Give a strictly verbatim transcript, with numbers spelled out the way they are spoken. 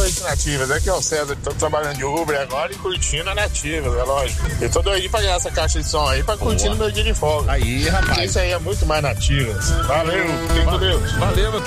noite, Nativas. Aqui é o César. Tô trabalhando de Uber agora e curtindo a Nativas, é lógico. Eu tô doido pra ganhar essa caixa de som aí pra curtir no meu dia de folga. Aí, rapaz. Isso aí é muito mais Nativas. Valeu, fiquem com Deus. Valeu, meu